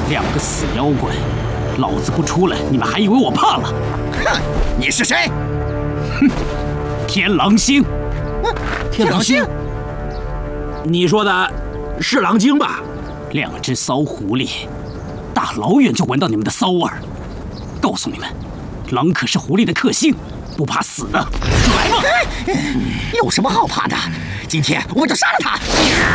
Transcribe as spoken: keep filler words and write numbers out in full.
两个死妖怪，老子不出来，你们还以为我怕了？ 哼，你是谁？ 哼，天狼星。 天狼星？ 你说的是狼精吧？ 两只骚狐狸，大老远就闻到你们的骚味儿。告诉你们，狼可是狐狸的克星，不怕死的。来吧！ 有什么好怕的？今天我就杀了他！